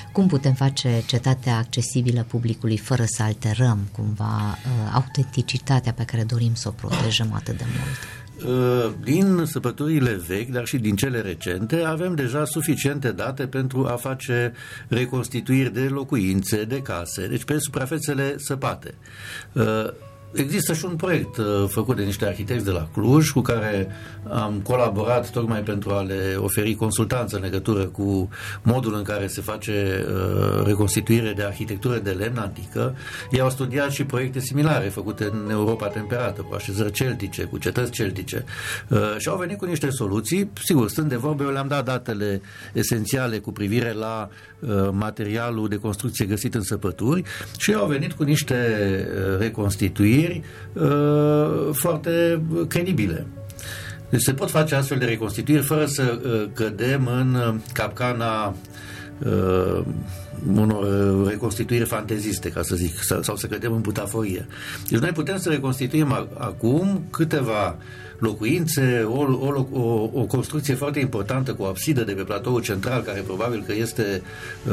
Cum putem face cetatea accesibilă publicului fără să alterăm cumva autenticitatea pe care dorim să o protejăm atât de mult? Din săpăturile vechi, dar și din cele recente, avem deja suficiente date pentru a face reconstituiri de locuințe, de case, deci pe suprafețele săpate. Există și un proiect făcut de niște arhitecți de la Cluj cu care am colaborat tocmai pentru a le oferi consultanță în legătură cu modul în care se face reconstituire de arhitectură de lemn antică. Ei au studiat și proiecte similare făcute în Europa temperată, cu așezări celtice, cu cetăți celtice și au venit cu niște soluții. Sigur, stând de vorbă, eu le-am dat datele esențiale cu privire la materialul de construcție găsit în săpături și au venit cu niște reconstituiri foarte credibile. Deci se pot face astfel de reconstituiri fără să cădem în capcana unor reconstituiri fanteziste, ca să zic, sau să cădem în butaforie. Deci noi putem să reconstituim acum câteva locuințe, o construcție foarte importantă cu o absidă de pe platoul central, care probabil că este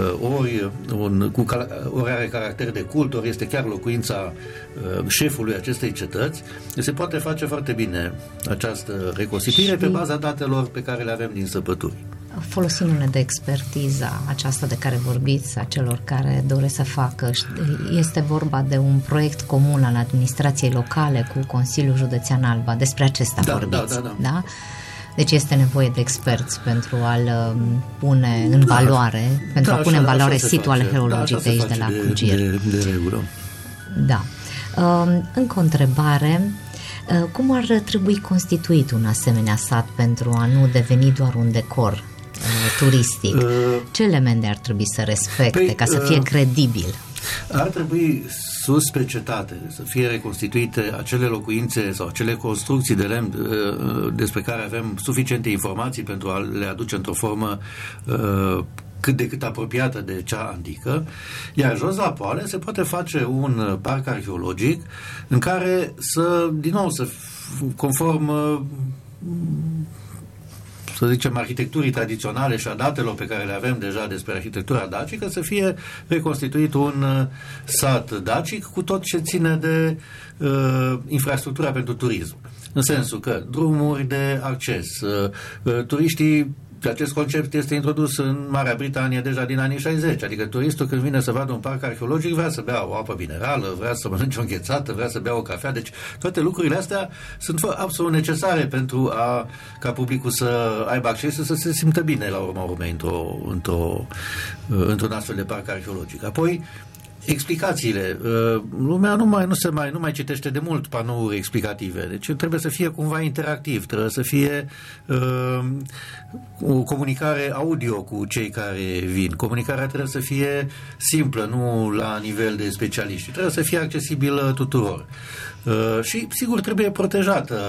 ori are caracter de cult, ori este chiar locuința șefului acestei cetăți. Se poate face foarte bine această reconstituire pe baza datelor pe care le avem din săpături. Folosindu-ne de expertiza aceasta de care vorbiți, a celor care doresc să facă, este vorba de un proiect comun al administrației locale cu Consiliul Județean Alba. Despre acesta vorbiți. Da? Deci este nevoie de experți pentru a-l pune în valoare, pentru a pune în valoare situl arheologic de aici, de la Cugir. De regulă. Da. Încă o întrebare. Cum ar trebui constituit un asemenea sat pentru a nu deveni doar un decor turistic? Ce elemente ar trebui să respecte ca să fie credibil? Ar trebui sus pe cetate să fie reconstituite acele locuințe sau acele construcții de lemn despre care avem suficiente informații pentru a le aduce într-o formă cât de cât apropiată de cea antică, iar jos la poale se poate face un parc arheologic în care să conform să zicem arhitecturii tradiționale și a datelor pe care le avem deja despre arhitectura dacică, să fie reconstituit un sat dacic cu tot ce ține de infrastructura pentru turism. În sensul că drumuri de acces, turiștii. Acest concept este introdus în Marea Britanie deja din anii 60, adică turistul când vine să vadă un parc arheologic vrea să bea o apă minerală, vrea să mănânce o înghețată, vrea să bea o cafea, deci toate lucrurile astea sunt absolut necesare pentru ca publicul să aibă acces și să se simtă bine la urma urmei într-un astfel de parc arheologic. Apoi, explicațiile. Lumea nu mai citește de mult panouri explicative. Deci trebuie să fie cumva interactiv, trebuie să fie o comunicare audio cu cei care vin. Comunicarea trebuie să fie simplă, nu la nivel de specialiști. Trebuie să fie accesibilă tuturor. Și, sigur, trebuie protejată.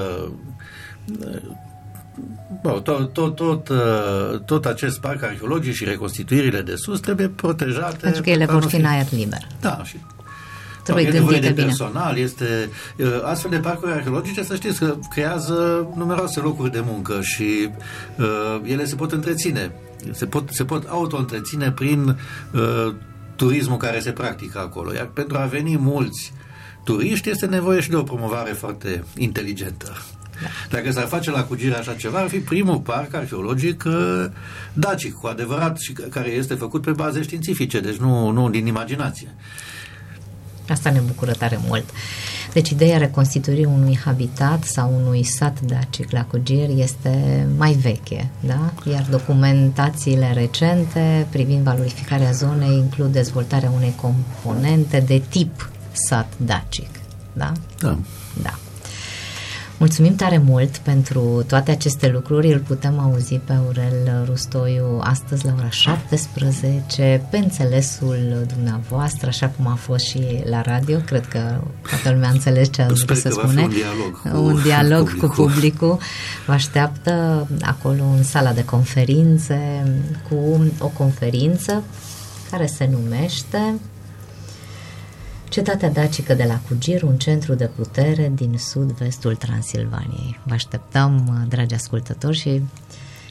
Tot acest parc arheologic și reconstituirile de sus trebuie protejate. Pentru că ele vor fi în aer liber. Da, și trebuie gândite bine. Personal, astfel de parcuri arheologice, să știți că creează numeroase locuri de muncă și ele se pot întreține. Se pot auto-întreține prin turismul care se practică acolo. Iar pentru a veni mulți turiști este nevoie și de o promovare foarte inteligentă. Dacă s-ar face la Cugir așa ceva, ar fi primul parc arheologic dacic, cu adevărat, și care este făcut pe baze științifice, deci nu din imaginație. Asta ne bucură tare mult. Deci ideea reconstituirii unui habitat sau unui sat dacic la Cugir este mai veche, da? Iar documentațiile recente privind valorificarea zonei includ dezvoltarea unei componente de tip sat dacic, da? Da. Da. Mulțumim tare mult pentru toate aceste lucruri. Îl putem auzi pe Aurel Rustoiu astăzi la ora 17 pe înțelesul dumneavoastră, așa cum a fost și la radio. Cred că toată lumea a înțeles ce ați vrut să spune. Un dialog cu publicul. Vă așteaptă acolo în sala de conferințe cu o conferință care se numește Cetatea dacică de la Cugir, un centru de putere din sud-vestul Transilvaniei. Vă așteptăm, dragi ascultători, și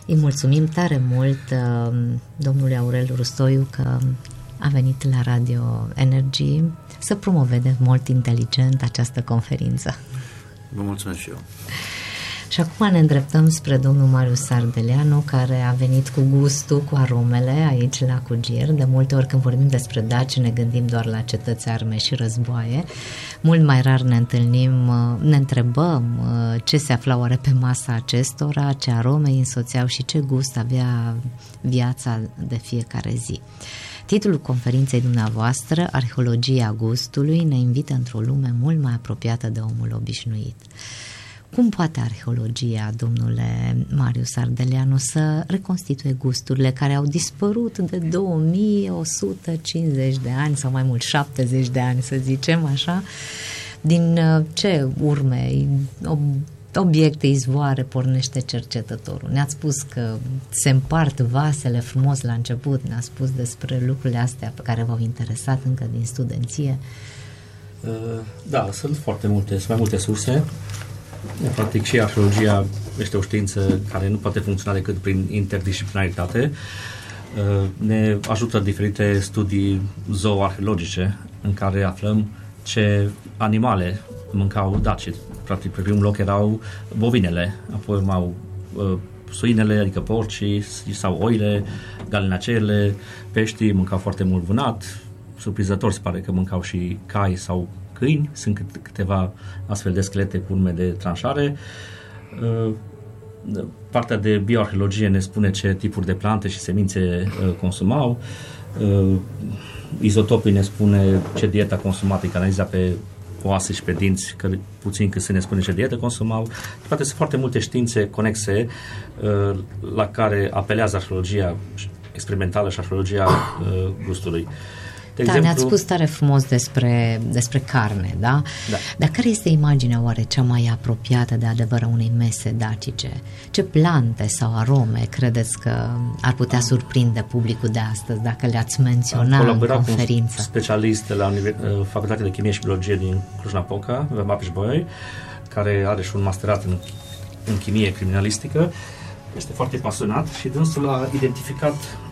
Îi mulțumim tare mult domnului Aurel Rustoiu că a venit la Radio Energy să promoveze mult inteligent această conferință. Vă mulțumesc și eu. Și acum ne îndreptăm spre domnul Marius Ardeleanu, care a venit cu gustul, cu aromele aici la Cugier. De multe ori când vorbim despre daci ne gândim doar la cetăți, arme și războaie. Mult mai rar ne întâlnim, ne întrebăm ce se afla oare pe masa acestora, ce arome îi însoțeau și ce gust avea viața de fiecare zi. Titlul conferinței dumneavoastră, Arheologia gustului, ne invită într-o lume mult mai apropiată de omul obișnuit. Cum poate arheologia, domnule Marius Ardeleanu, să reconstituie gusturile care au dispărut de 2150 de ani sau mai mult 70 de ani, să zicem așa? Din ce urme, obiecte, izvoare pornește cercetătorul? Ne-ați spus că se împart vasele frumos la început, ne-ați spus despre lucrurile astea pe care v-au interesat încă din studenție. Da, sunt mai multe surse. Practic și arheologia este o știință care nu poate funcționa decât prin interdisciplinaritate. Ne ajută diferite studii zooarheologice în care aflăm ce animale mâncau dacii. Practic, pe primul loc erau bovinele, apoi urmau suinele, adică porcii sau oile, galinaceele, peștii, mâncau foarte mult vânat. Surprinzător se pare că mâncau și cai sau câini, sunt câteva astfel de schelete cu urme de tranșare. Partea de bioarheologie ne spune ce tipuri de plante și semințe consumau. Izotopii ne spune ce dietă consumată, analiza pe oase și pe dinți, că puțin cât se ne spune ce dietă consumau. Poate sunt foarte multe științe conexe la care apelează arheologia experimentală și arheologia gustului. De exemplu, ne-ați spus tare frumos despre carne, da? Da. Dar care este imaginea oare cea mai apropiată de adevăr a unei mese dacice? Ce plante sau arome credeți că ar putea surprinde publicul de astăzi dacă le-ați menționa în conferință? Cu un specialist de la Facultatea de Chimie și Biologie din Cluj-Napoca, Mapis-Bolyai, care are și un masterat în chimie criminalistică. Este foarte pasionat și dânsul a identificat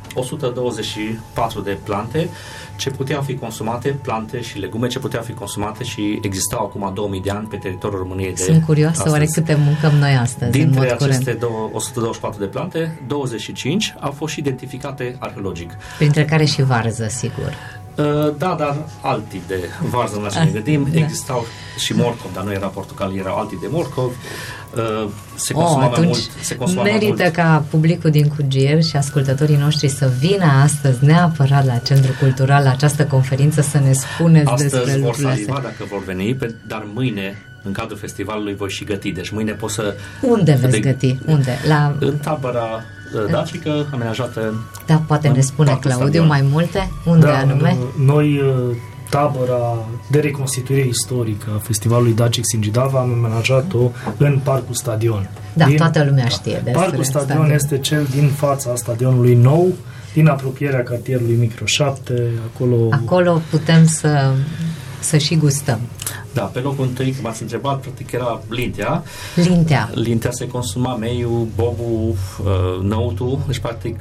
124 de plante ce puteau fi consumate, plante și legume ce puteau fi consumate și existau acum 2000 de ani pe teritoriul României. Sunt curioasă, oare câte mâncăm noi astăzi? Dintre aceste 124 de plante, 25 au fost identificate arheologic. Printre care și varză, sigur. Da, dar alt tip de varză, la ce ne gândim. Da. Existau și morcov, dar nu era portocalii, erau alt tip de morcov. Se consuma mai mult. Merită ca publicul din Cugier și ascultătorii noștri să vină astăzi neapărat la Centrul Cultural, la această conferință, să ne spuneți despre lucrurile astea. Astăzi vor saliva dacă vor veni, dar mâine, în cadrul festivalului, voi și găti. Deci mâine pot să... Unde veți găti? Unde? În tabăra dacică, amenajată. Da, poate ne spune Claudiu mai multe? Unde anume? Noi, tabăra de reconstituire istorică a Festivalului Dacic Singidava, am amenajat-o în Parcul Stadion. Da, toată lumea știe despre Parcul Stadion este cel din fața stadionului nou, din apropierea cartierului Micro 7, acolo putem să și gustăm. Da, pe locul întâi, cum ați întrebat, practic era lintea. Lintea se consuma, meiul, bobul, năutul, deci practic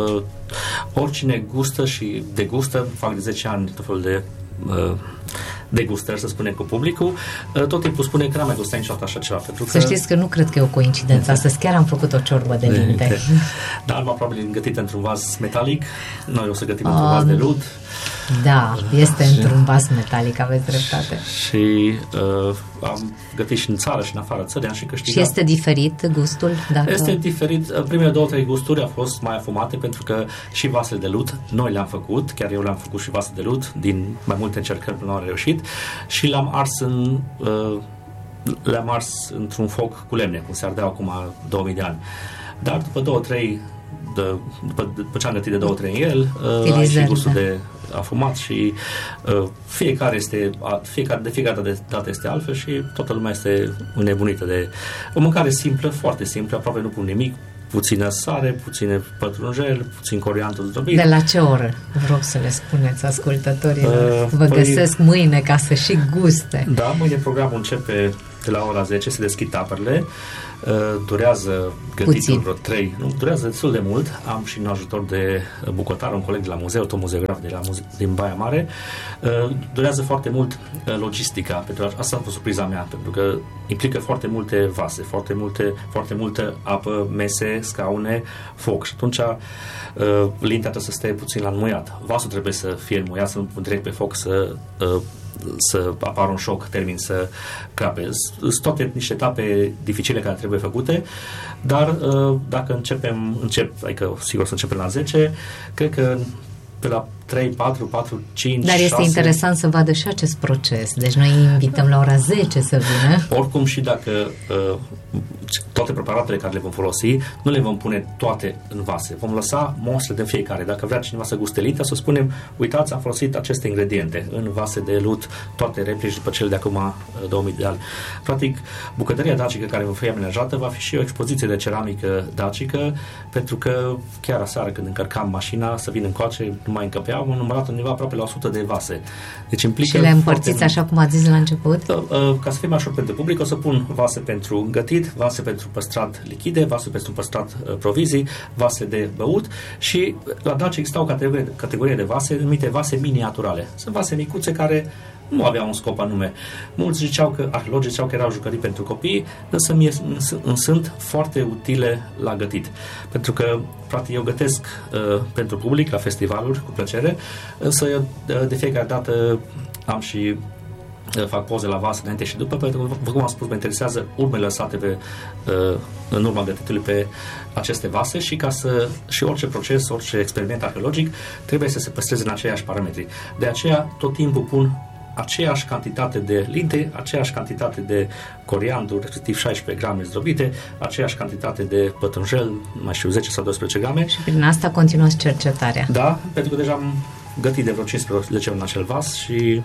oricine gustă și degustă, fac de 10 ani tot felul de degustări, să spunem, cu publicul, tot timpul spune că n-am mai gustat niciodată așa ceva. Pentru că... Să știți că nu cred că e o coincidență. Astăzi chiar am făcut o ciorbă de linte. Dar probabil gătit într-un vas metalic. Noi o să gătim într-un vas de lut. Da, este într-un vas metalic, aveți dreptate. Și am gătit și în țară și în afara țării, am și câștigat. Și este diferit gustul? Este diferit. Primele 2-3 gusturi au fost mai afumate, pentru că și vasele de lut noi le-am făcut, chiar eu le-am făcut și vase de lut, din mai multe încercări până am reușit, și le-am ars într-un foc cu lemne, cum se ardeau acum 2000 de ani. Dar după 2-3 după ce am gătit de 2-3 în el, ai și gustul de afumat și de fiecare dată este altfel și toată lumea este înnebunită de o mâncare simplă, foarte simplă, aproape nu pun nimic, puțină sare, puține pătrunjel, puțin coriandru zdrobit. De la ce oră vreau să le spuneți ascultătorilor? Vă găsesc mâine ca să și guste. Da, mâine programul începe de la ora 10 se deschid taberele, durează gătitul vreo 3, nu, durează destul de mult. Am și un ajutor de bucătar, un coleg de la muzeu, tot muzeograf din Baia Mare. Durează foarte mult logistica, pentru că asta a fost surpriza mea, pentru că implică foarte multe vase, foarte multă apă, mese, scaune, foc și atunci lintea trebuie să stea puțin la înmuiat. Vasul trebuie să fie înmuiat, să nu direct pe foc să apară un șoc termin să crape. Sunt toate niște etape dificile care trebuie făcute, dar dacă adică sigur să începem la 10, cred că pe la 3, 4, 5, Dar este 6... interesant să vadă și acest proces. Deci noi invităm la ora 10 să vină. Oricum și dacă toate preparatele care le vom folosi, nu le vom pune toate în vase. Vom lăsa mostre de fiecare. Dacă vrea cineva să guste lintea, să spunem, uitați, am folosit aceste ingrediente în vase de lut, toate replici după cele de acum 2000 de ani. Practic, bucătăria dacică care va fi amenajată va fi și o expoziție de ceramică dacică, pentru că chiar aseară când încărcam mașina să vin încoace, nu mai încăpeam, am numărat undeva aproape la 100 de vase. Deci implică și le împărțiți așa cum ați zis la început? Ca să fie mai ușor pentru public, o să pun vase pentru gătit, vase pentru păstrat lichide, vase pentru păstrat provizii, vase de băut și la Daci există o categorie de vase numite vase miniaturale. Sunt vase micuțe care nu aveau un scop anume. Mulți arheologii ziceau că erau jucării pentru copii, însă sunt foarte utile la gătit. Pentru că, practic, eu gătesc pentru public, la festivaluri, cu plăcere, însă eu, de fiecare dată am și fac poze la vas înainte și după, pentru că, cum am spus, mă interesează urmele lăsate în urma gătitului pe aceste vase și orice proces, orice experiment arheologic trebuie să se păstreze în aceiași parametri. De aceea, tot timpul pun aceeași cantitate de linte, aceeași cantitate de coriandru, respectiv 16 grame zdrobite, aceeași cantitate de pătrunjel, mai știu, 10 sau 12 grame. Și prin asta continuați cercetarea. Da, pentru că deja am gătit de vreo 15 în acel vas și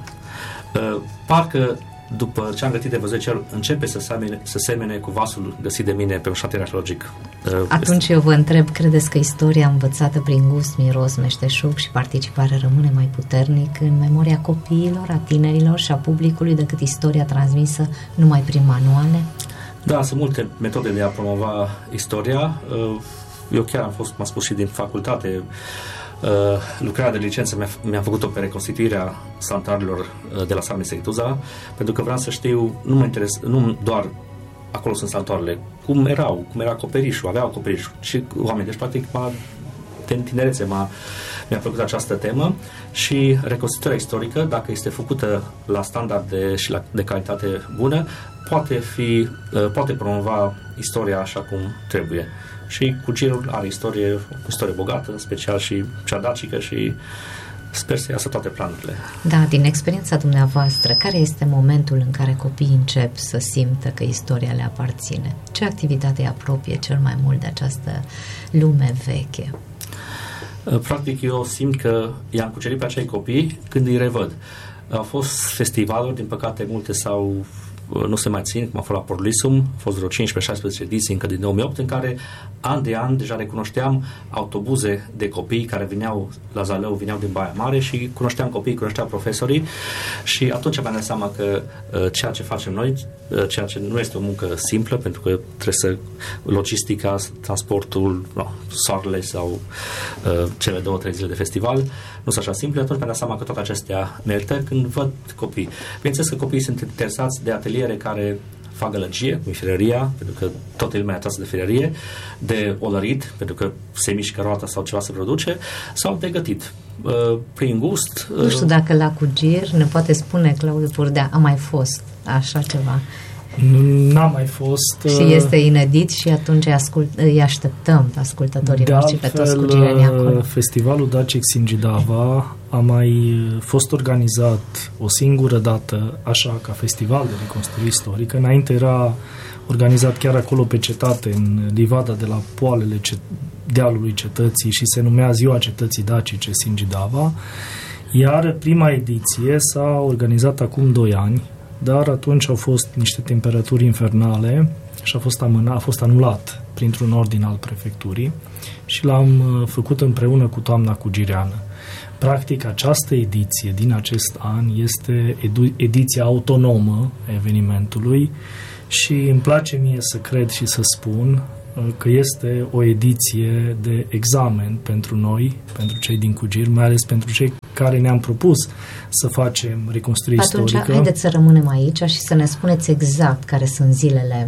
parcă după ce am gătit de vreo 10 ori, începe să semene cu vasul găsit de mine pe un șatir arheologic. Atunci eu vă întreb, credeți că istoria învățată prin gust, miros, meșteșug și participare rămâne mai puternic în memoria copiilor, a tinerilor și a publicului decât istoria transmisă numai prin manuale? Da, sunt multe metode de a promova istoria. Eu chiar m-am spus și din facultate, lucrarea de licență mi-am făcut-o pe reconstituirea santuarelor de la Salme Sectuza, pentru că vreau să știu, nu doar acolo sunt santuarele, cum era acoperișul, aveau acoperișul și oameni. Deci, practic, în tinerețe mi-a plăcut această temă și reconstituirea istorică, dacă este făcută la standarde și de calitate bună, poate promova istoria așa cum trebuie. Și Cugirul are o istorie bogată, în special și cea dacică, și sper să iasă toate planurile. Da, din experiența dumneavoastră, care este momentul în care copiii încep să simtă că istoria le aparține? Ce activitate îi apropie cel mai mult de această lume veche? Practic, eu simt că i-am cucerit pe acei copii când îi revăd. Au fost festivaluri, din păcate multe nu se mai țin, cum a fost la Porlisum, a fost vreo 15-16 ediții încă din 2008, în care an de an deja recunoșteam autobuze de copii care veneau la Zalău, veneau din Baia Mare și cunoșteam copiii, cunoșteam profesorii și atunci mi-am dat seama că ceea ce facem noi, ceea ce nu este o muncă simplă, pentru că trebuie să logistica, transportul, soarele sau cele 2-3 zile de festival, nu sunt așa simple, atunci mi-am dat seama că toate acestea merită când văd copii. Bineînțeles că copiii sunt interesați de ateliere care fac gălăgie, cum e ferăria, pentru că toată lumea e atrasă de ferărie, de olărit, pentru că se mișcă roata sau ceva se produce, sau de gătit. Prin gust... Nu știu dacă la Cugir ne poate spune Claudiu Purdea, a mai fost așa ceva. N-a mai fost. Și este inedit și atunci îi așteptăm pe ascultătorii noștri, pe toți cugirenii acolo. Festivalul Dacic Singidava a mai fost organizat o singură dată, așa, ca festival de reconstruire istorică. Înainte era organizat chiar acolo pe cetate, în livada de la poalele dealului cetății și se numea Ziua Cetății Dacice Singidava. Iar prima ediție s-a organizat acum 2 ani, dar atunci au fost niște temperaturi infernale și a fost anulat printr-un ordin al prefecturii și l-am făcut împreună cu toamna cugireană. Practic, această ediție din acest an este ediția autonomă a evenimentului și îmi place mie să cred și să spun că este o ediție de examen pentru noi, pentru cei din Cugir, mai ales pentru cei care ne-am propus să facem reconstruire istorică. Atunci, haideți să rămânem aici și să ne spuneți exact care sunt zilele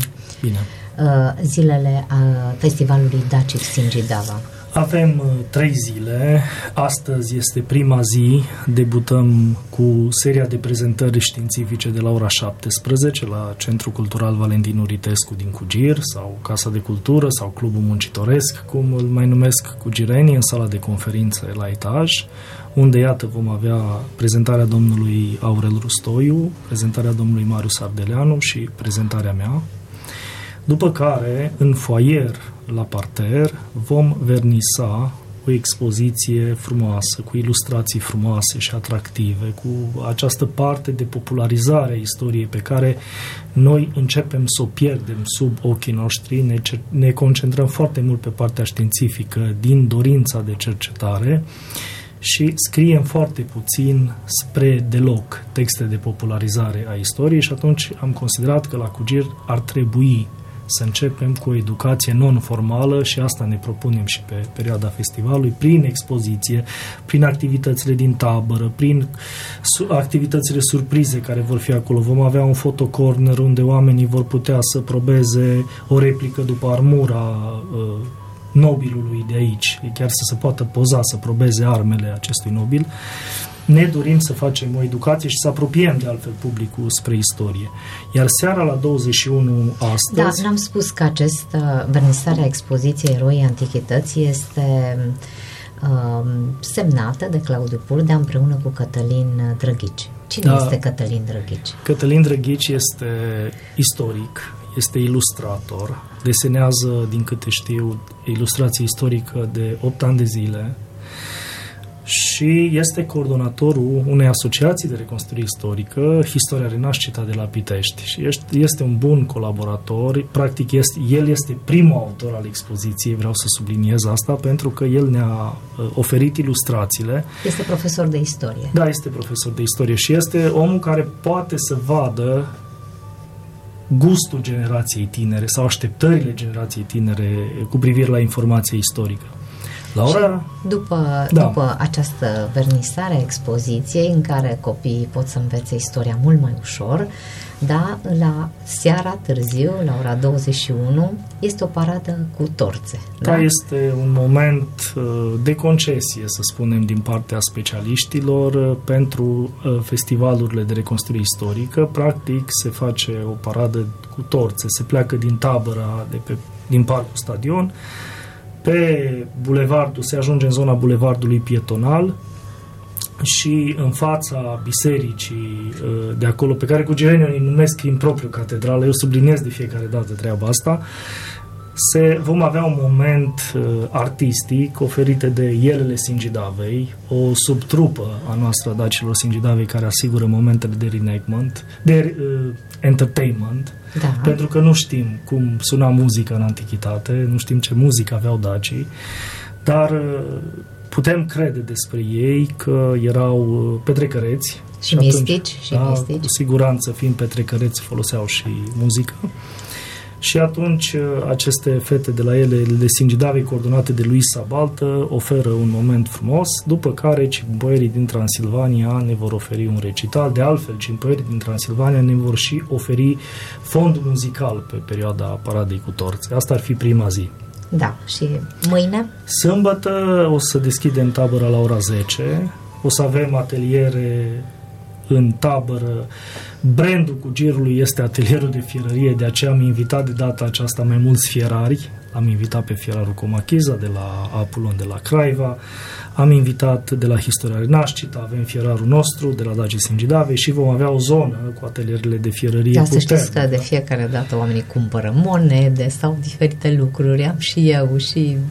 festivalului Dacic Singidava. Avem 3 zile. Astăzi este prima zi. Debutăm cu seria de prezentări științifice de la ora 17 la Centrul Cultural Valentin Uritescu din Cugir sau Casa de Cultură sau Clubul Muncitoresc, cum îl mai numesc cugirenii, în sala de conferințe la etaj, unde, iată, vom avea prezentarea domnului Aurel Rustoiu, prezentarea domnului Marius Ardeleanu și prezentarea mea. După care, în foaier, la parter, vom vernisa o expoziție frumoasă, cu ilustrații frumoase și atractive, cu această parte de popularizare a istoriei pe care noi începem să o pierdem sub ochii noștri, ne concentrăm foarte mult pe partea științifică din dorința de cercetare și scriem foarte puțin spre deloc texte de popularizare a istoriei și atunci am considerat că la Cugir ar trebui să începem cu o educație non-formală și asta ne propunem și pe perioada festivalului, prin expoziție, prin activitățile din tabără, prin activitățile surprize care vor fi acolo. Vom avea un fotocorner unde oamenii vor putea să probeze o replică după armura nobilului de aici, chiar să se poată poza, să probeze armele acestui nobil. Ne dorim să facem o educație și să apropiem de altfel publicul spre istorie. Iar seara la 21 astăzi... Da, n-am spus că această vernisare a expoziției Eroii Antichității este semnată de Claudiu Purdea împreună cu Cătălin Drăghici. Cine este Cătălin Drăghici? Cătălin Drăghici este istoric, este ilustrator, desenează, din câte știu, ilustrație istorică de 8 ani de zile și este coordonatorul unei asociații de reconstruire istorică, Historia Renascita de la Pitești. Și este un bun colaborator. Practic, el este primul autor al expoziției, vreau să subliniez asta, pentru că el ne-a oferit ilustrațiile. Este profesor de istorie. Da, este profesor de istorie și este omul care poate să vadă gustul generației tinere sau așteptările generației tinere cu privire la informația istorică. După această vernisare a expoziției, în care copiii pot să învețe istoria mult mai ușor, da, la seara târziu, la ora 21, este o paradă cu torțe. Da, este un moment de concesie, să spunem, din partea specialiștilor pentru festivalurile de reconstruire istorică. Practic, se face o paradă cu torțe, se pleacă din tabăra din Parcul Stadion, pe bulevardul, se ajunge în zona bulevardului pietonal și în fața bisericii de acolo, pe care cugirenii îi numesc în propriu catedrală, eu subliniez de fiecare dată treaba asta, vom avea un moment artistic oferite de Elele Singidavei, o subtrupă a noastră a dacilor Singidavei care asigură momentele de reenactment, de entertainment, da. Pentru că nu știm cum suna muzica în antichitate, nu știm ce muzică aveau dacii, dar putem crede despre ei că erau petrecăreți și mistici, cu siguranță, fiind petrecăreți, foloseau și muzică. Și atunci aceste fete de la ele de Singidavei, coordonate de Luisa Baltă, oferă un moment frumos, după care cimboierii din Transilvania ne vor oferi un recital. De altfel, cimboierii din Transilvania ne vor și oferi fond muzical pe perioada paradei cu torțe. Asta ar fi prima zi. Da, și mâine? Sâmbătă o să deschidem tabăra la ora 10, o să avem ateliere în tabără. Brandul Cugirului este atelierul de fierărie, de aceea am invitat de data aceasta mai mulți fierari. Am invitat pe fierarul Comachiza de la Apulon de la Craiova, am invitat de la Historia Renascita, avem fierarul nostru de la Dacic Singidavei și vom avea o zonă cu atelierele de fierărie. Da, să știți că de fiecare dată oamenii cumpără monede sau diferite lucruri. Am și eu și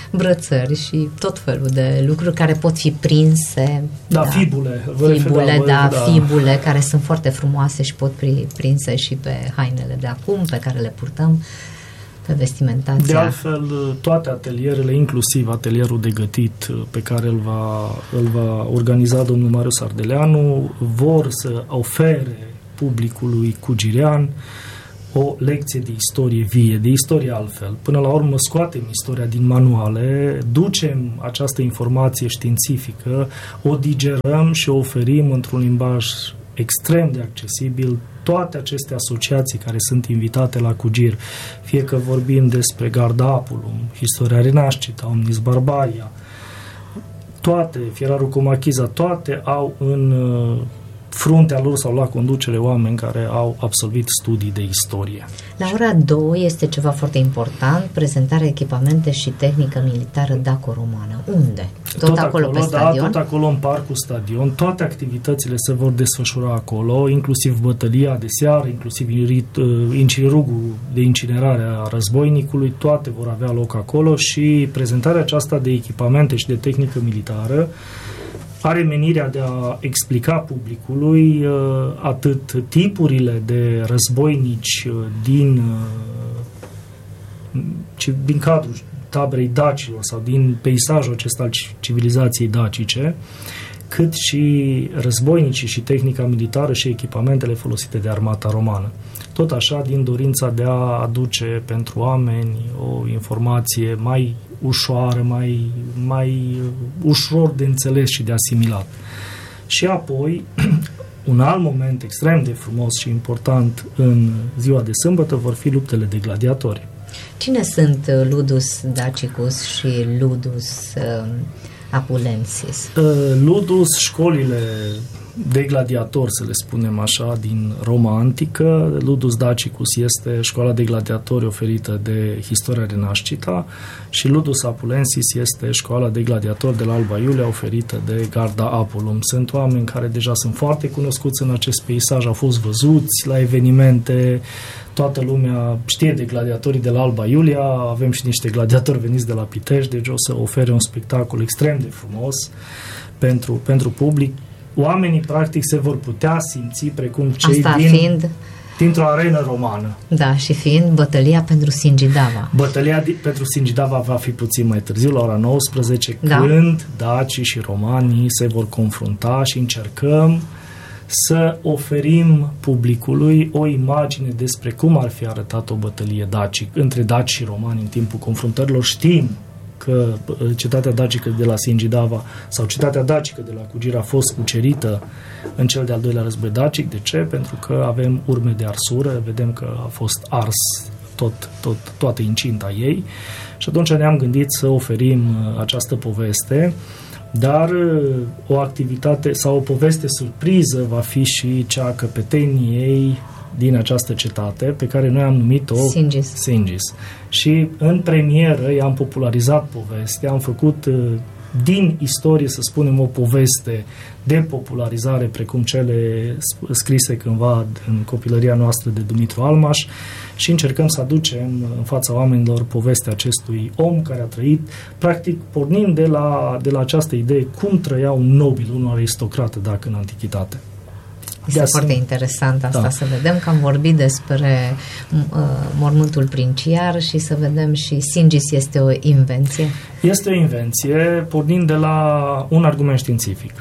brățări și tot felul de lucruri care pot fi prinse. Fibule. Fibule care sunt foarte frumoase și pot fi prinse și pe hainele de acum, pe care le purtăm, pe vestimentația. De altfel, toate atelierele, inclusiv atelierul de gătit pe care îl va organiza domnul Marius Ardeleanu, vor să ofere publicului cugirean o lecție de istorie vie, de istorie altfel. Până la urmă scoatem istoria din manuale, ducem această informație științifică, o digerăm și o oferim într-un limbaj extrem de accesibil toate aceste asociații care sunt invitate la Cugir, fie că vorbim despre Garda Apulum, Istoria Renascita, Omnis Barbaria, toate, Fierarul Comachiza, toate au în fruntea lor sau la conducere oameni care au absolvit studii de istorie. La ora 2 este ceva foarte important, prezentarea echipamente și tehnică militară daco-romană. Unde? Tot acolo pe stadion? Tot acolo în parcul stadion. Toate activitățile se vor desfășura acolo, inclusiv bătălia de seară, inclusiv incinerugul de incinerare a războinicului, toate vor avea loc acolo și prezentarea aceasta de echipamente și de tehnică militară are menirea de a explica publicului atât tipurile de războinici din cadrul taberei dacilor sau din peisajul acesta al civilizației dacice, cât și războinicii și tehnica militară și echipamentele folosite de armata romană. Tot așa, din dorința de a aduce pentru oameni o informație mai ușoară, mai ușor de înțeles și de asimilat. Și apoi, un alt moment extrem de frumos și important în ziua de sâmbătă vor fi luptele de gladiatori. Cine sunt Ludus Dacicus și Ludus Apulensis? Ludus, școlile de gladiatori, să le spunem așa, din Roma antică. Ludus Dacicus este școala de gladiatori oferită de Historia Renascita și Ludus Apulensis este școala de gladiatori de la Alba Iulia oferită de Garda Apulum. Sunt oameni care deja sunt foarte cunoscuți în acest peisaj, au fost văzuți la evenimente, toată lumea știe de gladiatorii de la Alba Iulia, avem și niște gladiatori veniți de la Pitești, deci o să ofere un spectacol extrem de frumos pentru public. Oamenii, practic, se vor putea simți precum cei dintr-o arenă romană. Da, și fiind bătălia pentru Singidava. Bătălia pentru Singidava va fi puțin mai târziu, la ora 19, când dacii și romanii se vor confrunta și încercăm să oferim publicului o imagine despre cum ar fi arătat o bătălie între daci și romani în timpul confruntărilor. Știm că cetatea dacică de la Singidava sau cetatea dacică de la Cugir a fost cucerită în cel de-al doilea război dacic. De ce? Pentru că avem urme de arsură, vedem că a fost ars toată incinta ei și atunci ne-am gândit să oferim această poveste, dar o activitate sau o poveste surpriză va fi și cea a căpeteniei din această cetate, pe care noi am numit-o Singis. Și în premieră i-am popularizat povestea, am făcut din istorie, să spunem, o poveste de popularizare, precum cele scrise cândva în copilăria noastră de Dumitru Almaș, și încercăm să aducem în fața oamenilor povestea acestui om care a trăit, practic pornind de la această idee cum trăia un nobil, un aristocrat, dacă în antichitate. Este foarte interesant asta, să vedem că am vorbit despre mormântul princiar și să vedem și Singis este o invenție. Este o invenție pornind de la un argument științific.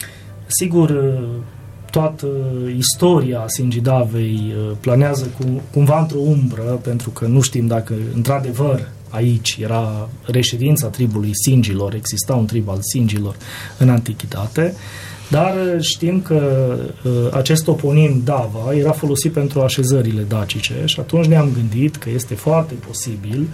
Sigur, toată istoria Singidavei planează cumva într-o umbră, pentru că nu știm dacă într-adevăr aici era reședința tribului Singilor, exista un trib al Singilor în antichitate, dar știm că acest toponim Dava era folosit pentru așezările dacice și atunci ne-am gândit că este foarte posibil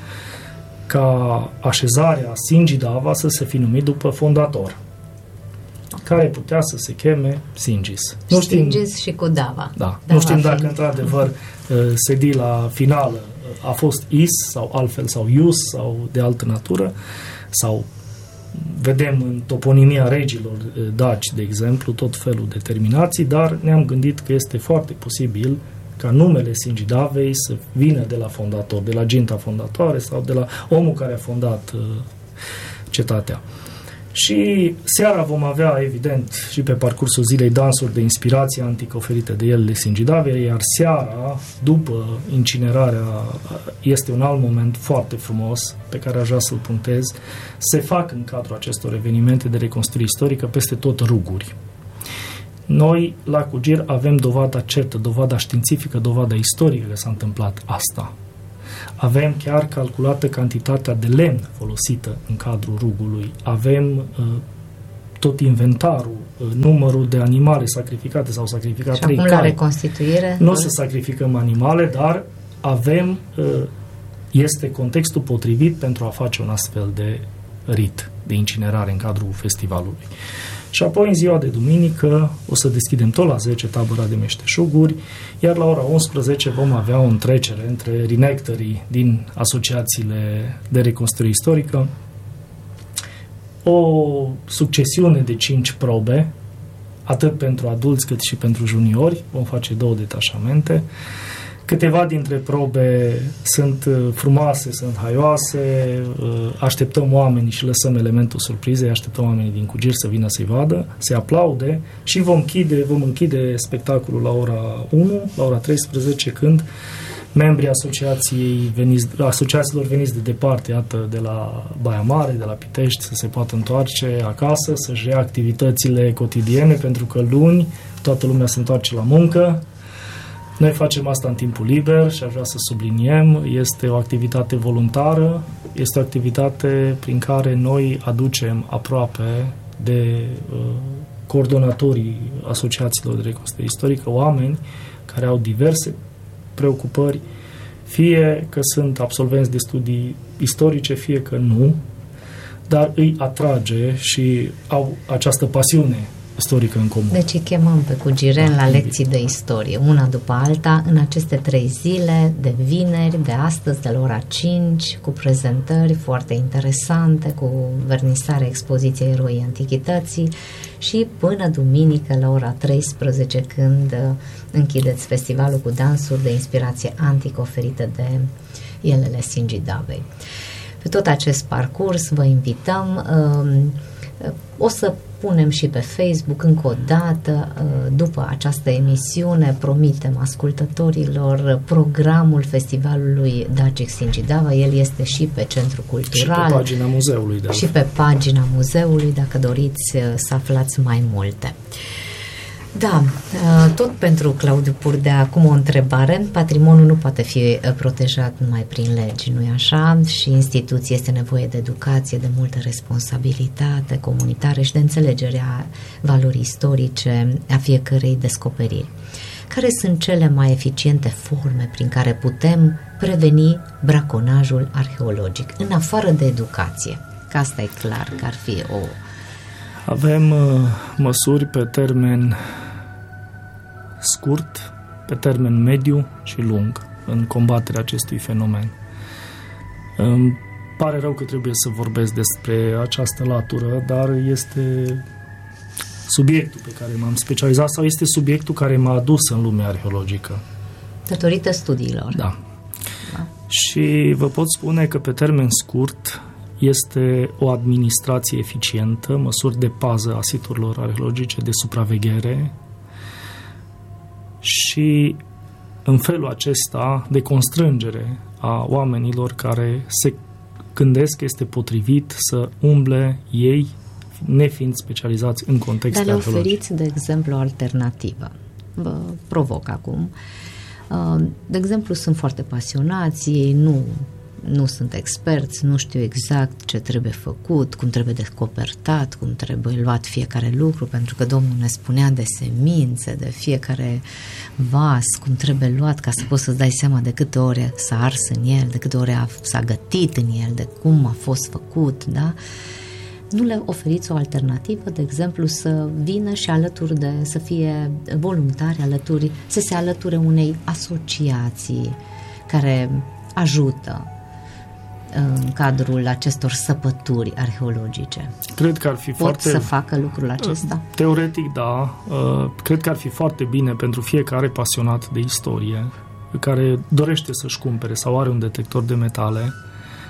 ca așezarea Singidava să se fi numit după fondator, care putea să se cheme Singis. Singis și cu Dava. Da. Nu știm dacă într-adevăr sedila finală a fost Is sau altfel sau Ius sau de altă natură, sau vedem în toponimia regilor daci, de exemplu, tot felul de terminații, dar ne-am gândit că este foarte posibil ca numele Singidavei să vină de la fondator, de la ginta fondatoare sau de la omul care a fondat cetatea. Și seara vom avea, evident, și pe parcursul zilei dansuri de inspirație antică oferite de el Singidave, iar seara, după incinerarea, este un alt moment foarte frumos pe care aș vrea să-l punctez. Se fac în cadrul acestor evenimente de reconstruire istorică peste tot ruguri. Noi, la Cugir, avem dovada certă, dovada științifică, dovada istorică că s-a întâmplat asta. Avem chiar calculată cantitatea de lemn folosită în cadrul rugului. Avem tot inventarul, numărul de animale sacrificate sau sacrificat 3 cai. Și acum la reconstituire? Nu să sacrificăm animale, dar avem, este contextul potrivit pentru a face un astfel de rit de incinerare în cadrul festivalului. Și apoi, în ziua de duminică, o să deschidem tot la 10 tabăra de meșteșuguri, iar la ora 11 vom avea o întrecere între reenactorii din asociațiile de reconstruire istorică, o succesiune de 5 probe, atât pentru adulți cât și pentru juniori, vom face 2 detașamente. Câteva dintre probe sunt frumoase, sunt haioase, așteptăm oamenii și lăsăm elementul surprizei, așteptăm oamenii din Cugir să vină să-i vadă, să-i aplaude și vom închide spectacolul la ora 1, la ora 13, când membrii asociațiilor veniți de departe, iată, de la Baia Mare, de la Pitești, să se poată întoarce acasă, să-și ia activitățile cotidiene, pentru că luni toată lumea se întoarce la muncă. Noi facem asta în timpul liber și aș vrea să subliniem, este o activitate voluntară, este o activitate prin care noi aducem aproape de coordonatorii asociațiilor de reconstruire istorică oameni care au diverse preocupări, fie că sunt absolvenți de studii istorice, fie că nu, dar îi atrage și au această pasiune istorică în comun. Deci îi chemăm pe cugireni la lecții de istorie, una după alta, în aceste 3 zile, de vineri, de astăzi, de la ora 5, cu prezentări foarte interesante, cu vernisarea expoziției Eroii Antichității și până duminică la ora 13, când închideți festivalul cu dansuri de inspirație antică oferite de Elele Singidavei. Pe tot acest parcurs vă invităm, o să punem și pe Facebook încă o dată, după această emisiune, promitem ascultătorilor programul festivalului Dacic Singidava. El este și pe Centru Cultural. Și pe pagina muzeului. Și pe pagina muzeului, dacă doriți să aflați mai multe. Da, tot pentru Claudiu Purdea, acum o întrebare. Patrimoniul nu poate fi protejat numai prin legi, nu-i așa? Și instituție este nevoie de educație, de multă responsabilitate comunitară și de înțelegerea valorii istorice a fiecărei descoperiri. Care sunt cele mai eficiente forme prin care putem preveni braconajul arheologic, în afară de educație? Că asta e clar, că ar fi o... Avem măsuri pe termen scurt, pe termen mediu și lung în combaterea acestui fenomen. Îmi pare rău că trebuie să vorbesc despre această latură, dar este subiectul pe care m-am specializat sau este subiectul care m-a adus în lumea arheologică. Datorită studiilor. Da. Și vă pot spune că pe termen scurt este o administrație eficientă, măsuri de pază a siturilor arheologice, de supraveghere și în felul acesta de constrângere a oamenilor care se gândesc că este potrivit să umble ei, nefiind specializați în contexte arheologice. Dar le oferiți, de exemplu, o alternativă. Vă provoc acum. De exemplu, sunt foarte pasionați, ei nu sunt experți, nu știu exact ce trebuie făcut, cum trebuie descopertat, cum trebuie luat fiecare lucru, pentru că Domnul ne spunea de semințe, de fiecare vas, cum trebuie luat ca să poți să-ți dai seama de câte ore s-a ars în el, de câte ore s-a gătit în el, de cum a fost făcut, da? Nu le oferiți o alternativă, de exemplu, să vină și să fie voluntari alături, să se alăture unei asociații care ajută în cadrul acestor săpături arheologice. Cred că ar fi să facă lucrul acesta? Teoretic, da. Cred că ar fi foarte bine pentru fiecare pasionat de istorie care dorește să-și cumpere sau are un detector de metale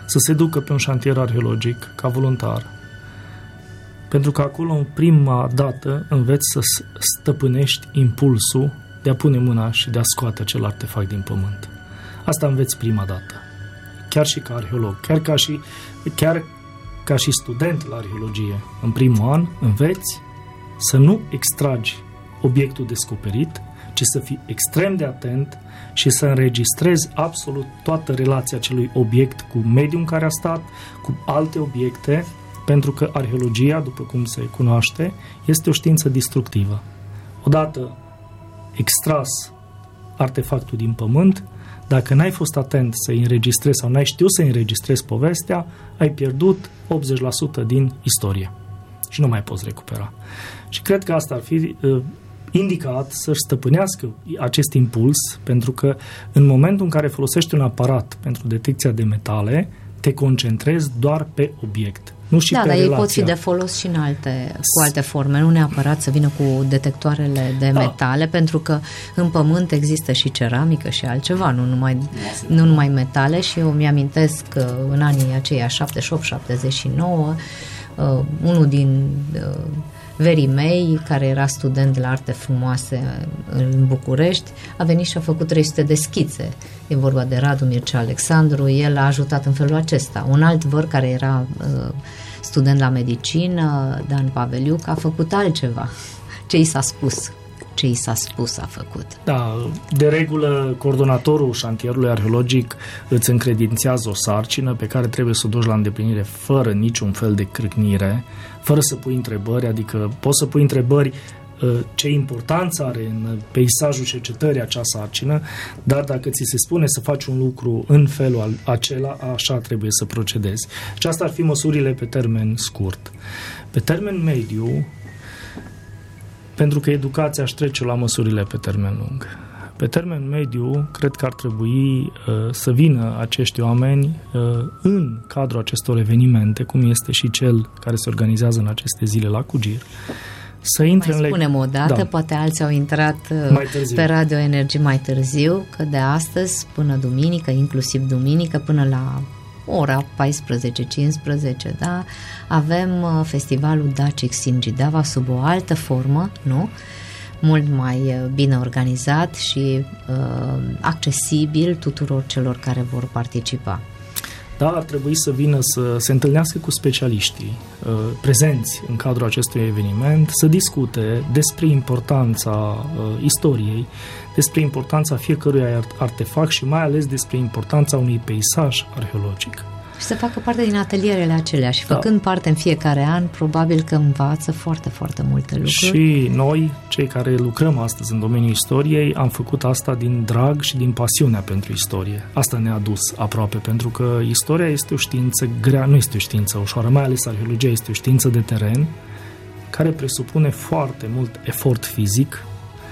să se ducă pe un șantier arheologic ca voluntar. Pentru că acolo, în prima dată, înveți să stăpânești impulsul de a pune mâna și de a scoate acel artefact din pământ. Asta înveți prima dată. Chiar și ca arheolog, chiar ca și student la arheologie, în primul an, înveți să nu extragi obiectul descoperit, ci să fii extrem de atent și să înregistrezi absolut toată relația acelui obiect cu mediul în care a stat, cu alte obiecte, pentru că arheologia, după cum se cunoaște, este o știință distructivă. Odată extras artefactul din pământ, dacă n-ai fost atent să-i înregistrezi sau n-ai știut să-i înregistrezi povestea, ai pierdut 80% din istorie și nu mai poți recupera. Și cred că asta ar fi indicat să-și stăpânească acest impuls, pentru că în momentul în care folosești un aparat pentru detecția de metale, te concentrezi doar pe obiect. Nu și pe dar relația. ei pot fi de folos și cu alte forme, nu neapărat să vină cu detectoarele de metale, pentru că în pământ există și ceramică și altceva, nu numai metale. Și eu mi-amintesc că în anii aceia 78-79 unul din verii mei, care era student la arte frumoase în București, a venit și a făcut 300 de schițe. E vorba de Radu Mircea Alexandru, el a ajutat în felul acesta. Un alt văr care era student la medicină, Dan Paveliuc, a făcut altceva. Ce i s-a spus a făcut. Da, de regulă coordonatorul șantierului arheologic îți încredințează o sarcină pe care trebuie să o duci la îndeplinire fără niciun fel de crâcnire, fără să pui întrebări, adică poți să pui întrebări ce importanță are în peisajul cercetării acea sarcină, dar dacă ți se spune să faci un lucru în felul acela, așa trebuie să procedezi. Și asta ar fi măsurile pe termen scurt. Pe termen mediu, pentru că educația își trece la măsurile pe termen lung. Pe termen mediu, cred că ar trebui să vină acești oameni în cadrul acestor evenimente, cum este și cel care se organizează în aceste zile la Cugir, să intre mai spunem o dată, poate alții au intrat pe Radio Energie mai târziu, că de astăzi până duminică, inclusiv duminică, până la ora 14-15, da, avem festivalul Dacic Singidava sub o altă formă, nu? Mult mai bine organizat și accesibil tuturor celor care vor participa. Da, ar trebui să vină să se întâlnească cu specialiștii prezenți în cadrul acestui eveniment, să discute despre importanța istoriei, despre importanța fiecărui artefact și mai ales despre importanța unui peisaj arheologic. Și să facă parte din atelierele acelea și făcând parte în fiecare an, probabil că învață foarte, foarte multe lucruri. Și noi, cei care lucrăm astăzi în domeniul istoriei, am făcut asta din drag și din pasiunea pentru istorie. Asta ne-a dus aproape, pentru că istoria este o știință grea, nu este o știință ușoară, mai ales arheologia este o știință de teren care presupune foarte mult efort fizic,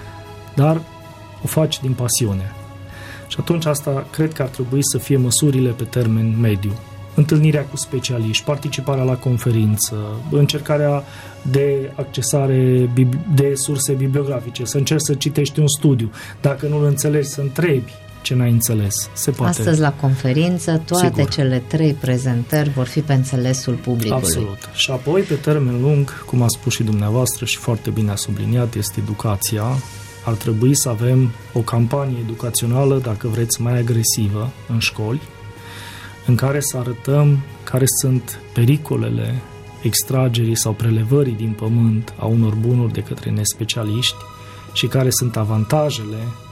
dar o faci din pasiune. Și atunci asta cred că ar trebui să fie măsurile pe termen mediu. Întâlnirea cu specialiști, participarea la conferință, încercarea de accesare de surse bibliografice, să încerci să citești un studiu. Dacă nu-l înțelegi, să întrebi ce n-ai înțeles. Se poate. Astăzi la conferință toate cele 3 prezentări vor fi pe înțelesul publicului. Absolut. Și apoi, pe termen lung, cum a spus și dumneavoastră și foarte bine a subliniat, este educația. Ar trebui să avem o campanie educațională, dacă vreți, mai agresivă în școli, în care să arătăm care sunt pericolele extragerii sau prelevării din pământ a unor bunuri de către nespecialiști și care sunt avantajele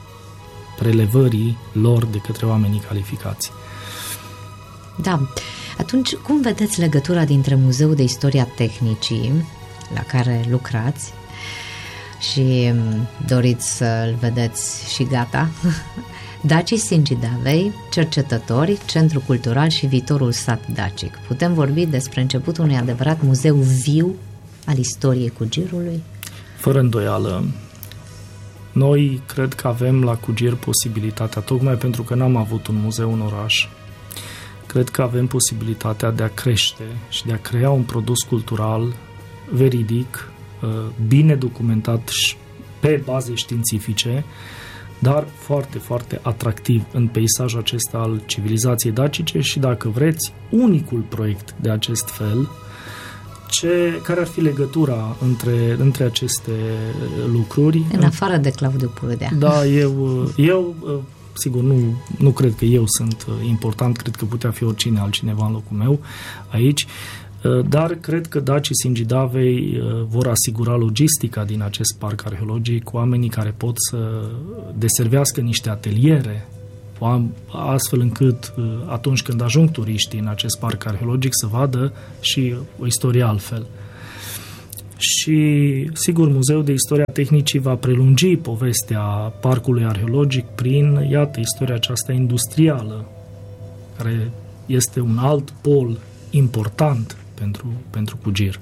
prelevării lor de către oamenii calificați. Da. Atunci, cum vedeți legătura dintre Muzeul de Istoria Tehnicii, la care lucrați, și doriți să-l vedeți și gata, Dacic Singidavei, cercetători, Centru Cultural și viitorul sat Dacic. Putem vorbi despre începutul unui adevărat muzeu viu al istoriei Cugirului? Fără îndoială. Noi cred că avem la Cugir posibilitatea, tocmai pentru că n-am avut un muzeu în oraș, cred că avem posibilitatea de a crește și de a crea un produs cultural veridic, bine documentat pe baze științifice, dar foarte, foarte atractiv în peisajul acesta al civilizației dacice și, dacă vreți, unicul proiect de acest fel. Care ar fi legătura între aceste lucruri? În afară de Claudiu Purdea. Da, eu sigur, nu cred că eu sunt important, cred că putea fi oricine altcineva în locul meu aici, dar cred că dacii Singidavei vor asigura logistica din acest parc arheologic cu oamenii care pot să deservească niște ateliere, astfel încât atunci când ajung turiștii în acest parc arheologic să vadă și o istorie altfel. Și, sigur, Muzeul de Istoria Tehnicii va prelungi povestea parcului arheologic prin, iată, istoria aceasta industrială, care este un alt pol important pentru Cugir.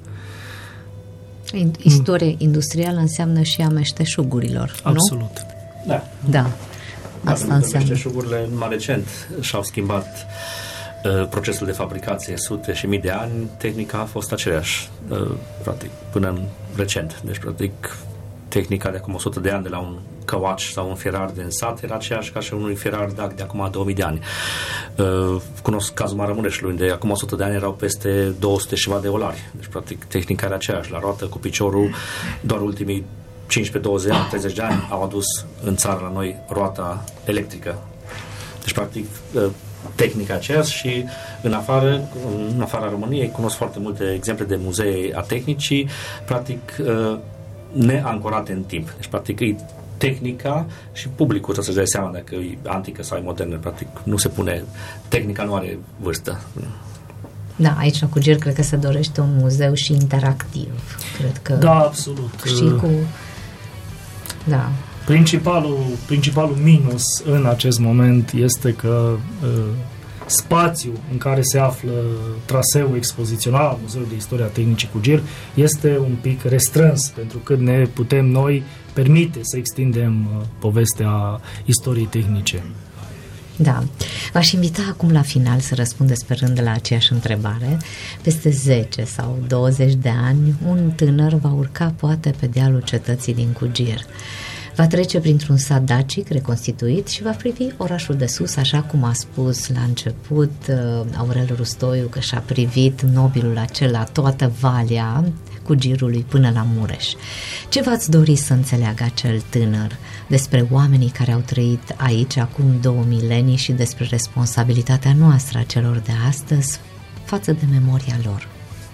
Istorie industrială înseamnă și a meșteșugurilor, Absolut. Nu? Da. Asta înseamnă. Meșteșugurile mai recent și-au schimbat procesul de fabricație, sute și mii de ani, tehnica a fost aceeași, practic, până în recent. Deci, practic, tehnica de acum 100 de ani de la un căuaci sau un ferar din sat era aceeași ca și unui ferar de acum 2000 de ani. Cunosc cazul Maramureșului, unde acum 100 de ani erau peste 200 ceva de olari. Deci, practic, tehnica era aceeași. La roată, cu piciorul, doar ultimii 15, 20 ani, 30 de ani au adus în țară la noi roata electrică. Deci, practic, tehnica aceeași și în afara României cunosc foarte multe exemple de muzee a tehnicii, practic neancorate în timp. Deci, practic, e tehnica și publicul trebuie să-și dea seama dacă e antică sau e modernă. Practic, nu se pune, tehnica nu are vârstă. Da, aici la Cugir cred că se dorește un muzeu și interactiv. Cred că da, absolut. Și cu... Da. Principalul minus în acest moment este că spațiul în care se află traseul expozițional al Muzeului de Istoria Tehnicii Cugir este un pic restrâns, pentru că ne putem noi permite să extindem povestea istoriei tehnice. Da. V-aș invita acum la final să răspundeți pe rând la aceeași întrebare. Peste 10 sau 20 de ani, un tânăr va urca poate pe dealul cetății din Cugir. Va trece printr-un sat dacic reconstituit și va privi orașul de sus, așa cum a spus la început Aurel Rustoiu, că și-a privit nobilul acela, toată valea Cugirului până la Mureș. Ce v-ați dori să înțeleagă acel tânăr despre oamenii care au trăit aici acum 2 milenii și despre responsabilitatea noastră a celor de astăzi față de memoria lor?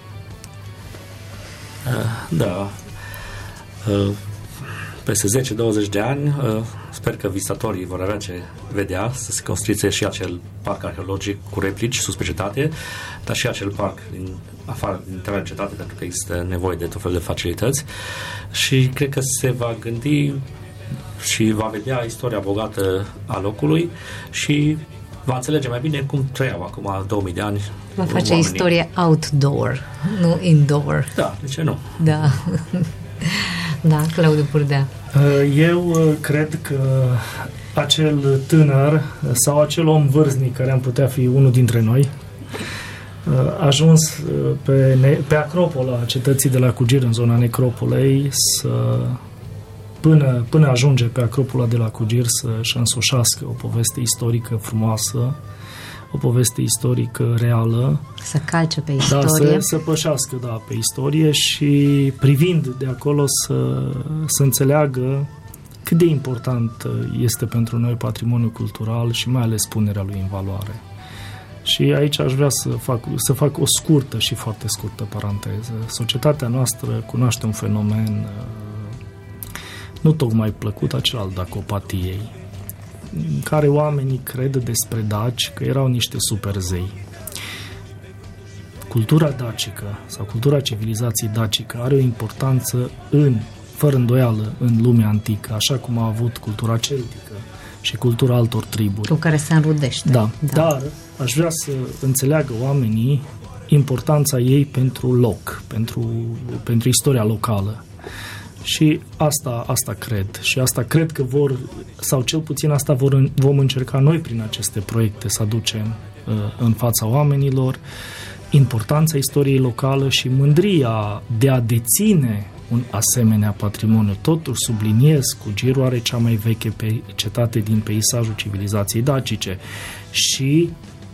Peste 10-20 de ani sper că vizitatorii vor avea ce vedea, să se construieze și acel parc arheologic cu replici sus pe cetate, dar și acel parc din afară, din interiorul cetate, pentru că există nevoie de tot felul de facilități și cred că se va gândi și va vedea istoria bogată a locului și va înțelege mai bine cum trăiau acum 2000 de ani. Va face istorie outdoor, nu indoor. Da, de ce nu? Da. Da, Claudiu Purdea. Eu cred că acel tânăr sau acel om vârstnic, care am putea fi unul dintre noi, a ajuns pe acropola cetății de la Cugir, în zona necropolei, până ajunge pe acropola de la Cugir să-și însușească o poveste istorică frumoasă, o poveste istorică reală. Să calce pe istorie. Da, să pășească, da, pe istorie și privind de acolo să înțeleagă cât de important este pentru noi patrimoniul cultural și mai ales punerea lui în valoare. Și aici aș vrea să fac o scurtă și foarte scurtă paranteză. Societatea noastră cunoaște un fenomen nu tocmai plăcut, acel al dacopatiei, în care oamenii cred despre daci că erau niște superzei. Cultura dacică sau cultura civilizației dacică are o importanță fără îndoială în lumea antică, așa cum a avut cultura celtică și cultura altor triburi. Cu care se înrudește. Da, dar aș vrea să înțeleagă oamenii importanța ei pentru loc, pentru istoria locală. Și asta cred. Și asta cred că sau cel puțin asta vom încerca noi prin aceste proiecte să aducem în fața oamenilor. importanța istoriei locale și mândria de a deține un asemenea patrimoniu. Totuși subliniez, Cugiru are cea mai veche cetate din peisajul civilizației dacice și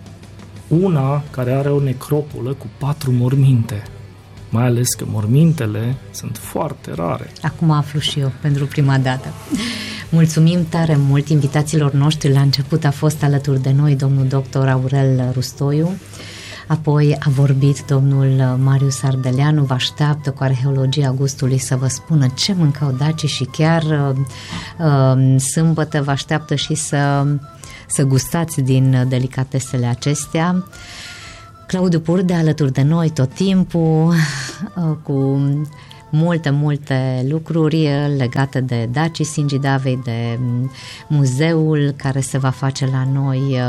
una care are o necropolă cu 4 morminte, mai ales că mormintele sunt foarte rare. Acum aflu și eu pentru prima dată. Mulțumim tare mult invitațiilor noștri. La început a fost alături de noi domnul doctor Aurel Rustoiu, apoi a vorbit domnul Marius Ardeleanu. Vă așteaptă cu arheologia gustului să vă spună ce mâncau dacii și chiar sâmbătă vă așteaptă și să gustați din delicatesele acestea. Claudiu Purdea alături de noi tot timpul cu multe lucruri legate de dacii Singidavei, de muzeul care se va face la noi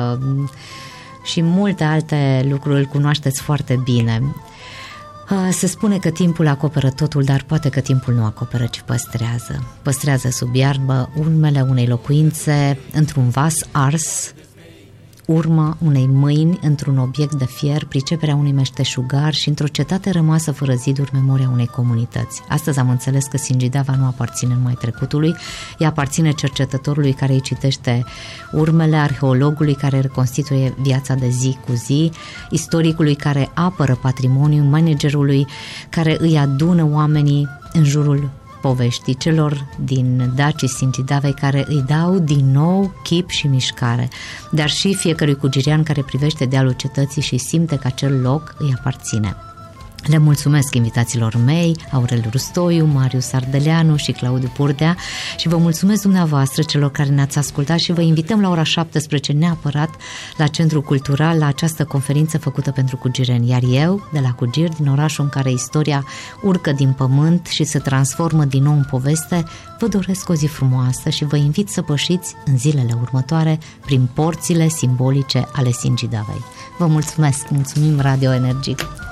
și multe alte lucruri îl cunoașteți foarte bine. Se spune că timpul acoperă totul, dar poate că timpul nu acoperă, ci păstrează. Păstrează sub iarbă urmele unei locuințe într-un vas ars, urma unei mâini într-un obiect de fier, priceperea unui meșteșugar și într-o cetate rămasă fără ziduri, memoria unei comunități. Astăzi am înțeles că Singidava nu aparține numai trecutului, ea aparține cercetătorului care îi citește urmele, arheologului care reconstituie viața de zi cu zi, istoricului care apără patrimoniul, managerului care îi adună oamenii în jurul poveștii, celor din dacii Singidavei care îi dau din nou chip și mișcare, dar și fiecărui cugirian care privește dealul cetății și simte că acel loc îi aparține. Le mulțumesc invitațiilor mei, Aurel Rustoiu, Marius Ardeleanu și Claudiu Purdea, și vă mulțumesc dumneavoastră celor care ne-ați ascultat și vă invităm la ora 17 neapărat la Centrul Cultural la această conferință făcută pentru cugireni, iar eu, de la Cugir, din orașul în care istoria urcă din pământ și se transformă din nou în poveste, vă doresc o zi frumoasă și vă invit să pășiți în zilele următoare prin porțile simbolice ale Singidavei. Vă mulțumesc, mulțumim Radio Energie.